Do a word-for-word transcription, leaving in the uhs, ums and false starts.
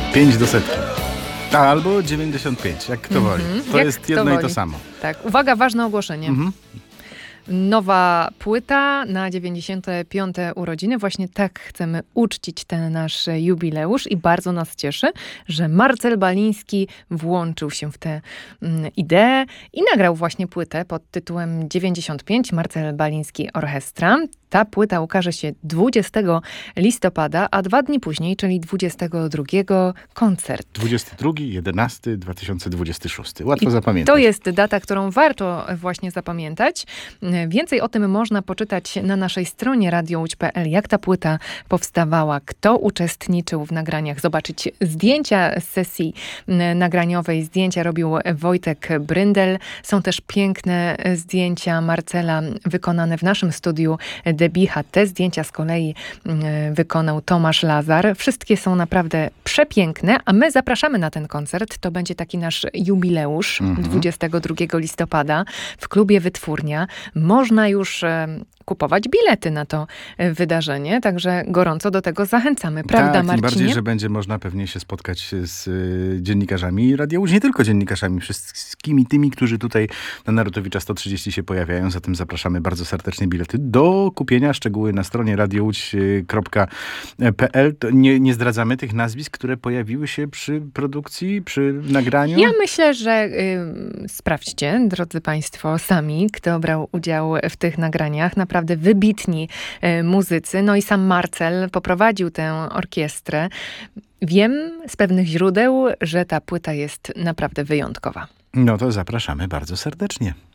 pięć do setki. A, albo dziewięćdziesiąt pięć, jak kto woli. Mhm. To Jak jest kto jedno woli. i to samo. Tak, uwaga, ważne ogłoszenie. Mhm. Nowa płyta na dziewięćdziesiąte piąte urodziny. Właśnie tak chcemy uczcić ten nasz jubileusz i bardzo nas cieszy, że Marcel Baliński włączył się w tę mm, ideę i nagrał właśnie płytę pod tytułem dziewięćdziesiąt pięć Marcel Baliński Orchestra. Ta płyta ukaże się dwudziestego listopada, a dwa dni później, czyli dwudziestego drugiego koncert. dwudziesty drugi, jedenasty, dwa tysiące dwudziesty szósty. Łatwo zapamiętać. To jest data, którą warto właśnie zapamiętać. Więcej o tym można poczytać na naszej stronie radio łódź kropka p l, jak ta płyta powstawała, kto uczestniczył w nagraniach, zobaczyć zdjęcia z sesji nagraniowej. Zdjęcia robił Wojtek Bryndel. Są też piękne zdjęcia Marcela wykonane w naszym studiu Debicha. Te zdjęcia z kolei wykonał Tomasz Lazar. Wszystkie są naprawdę przepiękne, a my zapraszamy na ten koncert. To będzie taki nasz jubileusz Mhm. dwudziestego drugiego listopada w klubie Wytwórnia. Można już e, kupować bilety na to e, wydarzenie, także gorąco do tego zachęcamy. Prawda, tak, Marcinie? tym bardziej, że będzie można pewnie się spotkać z y, dziennikarzami Radia Łódź, nie tylko dziennikarzami, wszystkimi tymi, którzy tutaj na Narutowicza sto trzydzieści się pojawiają. Zatem zapraszamy bardzo serdecznie. Bilety do kupienia. Szczegóły na stronie radio łódź kropka p l. To nie, nie zdradzamy tych nazwisk, które pojawiły się przy produkcji, przy nagraniu? Ja myślę, że y, sprawdźcie, drodzy Państwo, sami, kto brał udział w tych nagraniach. Naprawdę wybitni y, muzycy. No i sam Marcel poprowadził tę orkiestrę. Wiem z pewnych źródeł, że ta płyta jest naprawdę wyjątkowa. No to zapraszamy bardzo serdecznie.